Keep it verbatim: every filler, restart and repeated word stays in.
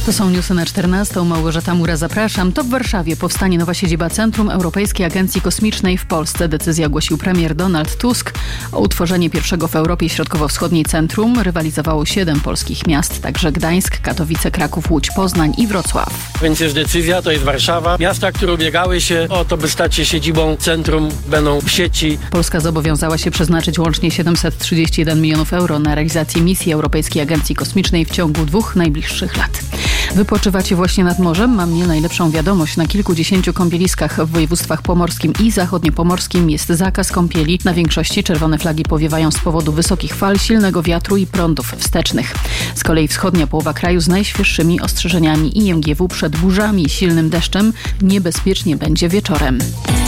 To są newsy na czternastą. Małgorzata Mura, zapraszam. To w Warszawie powstanie nowa siedziba Centrum Europejskiej Agencji Kosmicznej w Polsce. Decyzję ogłosił premier Donald Tusk. O utworzenie pierwszego w Europie Środkowo-Wschodniej centrum rywalizowało siedem polskich miast, także Gdańsk, Katowice, Kraków, Łódź, Poznań i Wrocław. Więc jest decyzja, to jest Warszawa. Miasta, które ubiegały się o to, by stać się siedzibą centrum, będą w sieci. Polska zobowiązała się przeznaczyć łącznie siedemset trzydzieści jeden milionów euro na realizację misji Europejskiej Agencji Kosmicznej w ciągu dwóch najbliższych lat. Wypoczywacie właśnie nad morzem? Mam nie najlepszą wiadomość. Na kilkudziesięciu kąpieliskach w województwach pomorskim i zachodniopomorskim jest zakaz kąpieli. Na większości czerwone flagi powiewają z powodu wysokich fal, silnego wiatru i prądów wstecznych. Z kolei wschodnia połowa kraju z najświeższymi ostrzeżeniami I M G W przed burzami i silnym deszczem niebezpiecznie będzie wieczorem.